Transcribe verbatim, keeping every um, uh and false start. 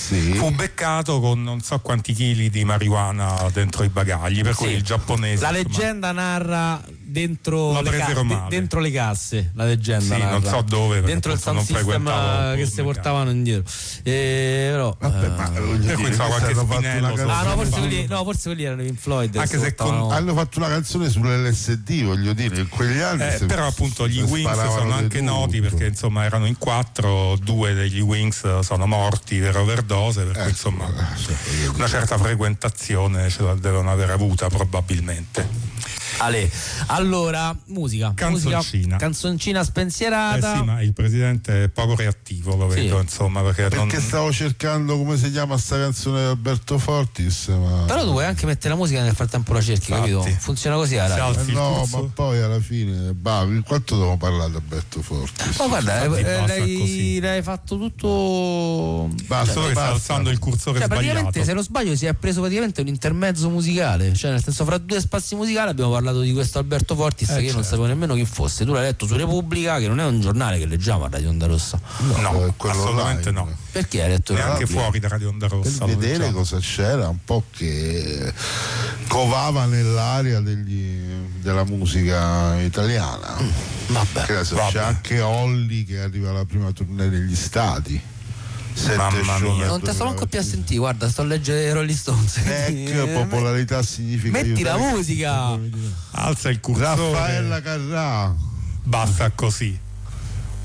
sì. fu beccato con non so quanti chili di marijuana dentro i bagagli, per cui Sì. il giapponese, La insomma, leggenda narra dentro Lo le, ca- presero de- male. dentro le casse, la leggenda Sì, narra. non so dove, perché dentro il appunto sound non system frequentavo che il si portavano indietro. Eh, però, Vabbè, eh, ma voglio per dire, cui insomma, questi qualche hanno fatto spinello una sotto. ah no, canzone forse Fanno. quelli, no, forse quelli erano i Pink Floyd. che Anche si se con- portavano- hanno fatto una canzone sull'L S D, voglio dire, in quegli anni Eh, se- però appunto gli se Wings sparavano sono di anche tutto. noti perché insomma erano in quattro, due degli Wings sono morti per overdose, per cui Eh, insomma eh, sì, voglio dire. una certa frequentazione ce la devono aver avuta probabilmente. Ale. Allora, musica, Canzoncina. musica, canzoncina Eh spensierata. sì, ma il presidente è poco reattivo, lo Sì. vedo, insomma, perché, Perché non... stavo cercando come si chiama sta canzone di Alberto Fortis, ma Però tu puoi anche mettere la musica e nel frattempo la cerchi, Infatti. capito? Funziona così la Si radio. alza Eh il no, corso. ma poi alla fine, bah, in quanto devo parlare di Alberto Fortis? Ma guarda, Infatti eh, basta l'hai, così. l'hai fatto tutto. Basta, Solo che sta basta. alzando il cursore Cioè, sbagliato. praticamente, se non sbaglio, si è preso praticamente un intermezzo musicale. Cioè, nel senso, fra due spazi musicali abbiamo parlato di questo Alberto Fortis, Eh, che io non certo. sapevo nemmeno chi fosse. Tu l'hai letto su Repubblica, che non è un giornale che leggiamo a Radio Onda Rossa. No, è quello assolutamente online. no. Perché hai letto Neanche Repubblica? fuori da Radio Onda Per Rossa. lo vedere diciamo. cosa c'era, un po' che covava nell'aria degli, della musica italiana. Vabbè. Che adesso vabbè. c'è anche Olli che arriva alla prima tournée degli stati. Sette Mamma show mia. nel Non te sto manco più a duemilaventi. sentire, guarda, sto a leggere Rolling Stones. Ecco, popolarità significa Metti la aiutare- musica. Alza il cursore. Raffaella Carrà. Basta così.